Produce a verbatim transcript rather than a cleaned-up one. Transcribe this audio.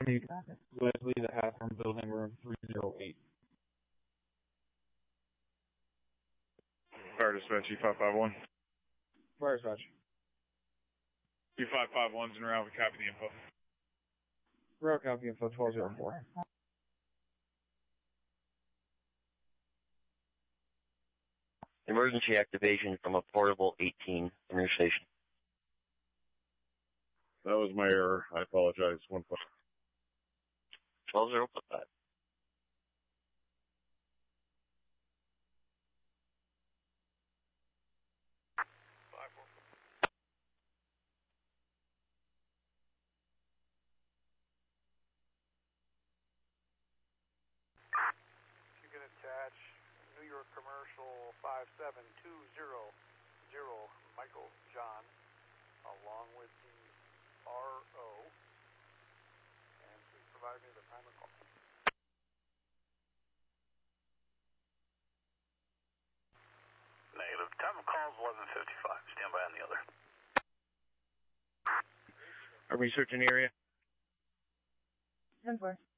Lake, Leslie, the Hathorne Building, room three oh eight. Fire dispatch, E five five one. Fire dispatch. E five five one's in route, we copy the info. Route copy info twelve oh four. Emergency activation from a portable eighteen interstation. That was my error. I apologize. One point. twelve zero five. You can attach New York Commercial five seven two zero zero Michael John along with the R O, and please provide me the time of call. Negative. Time of call is eleven fifty-five. Stand by on the other. Are we searching the area? ten four.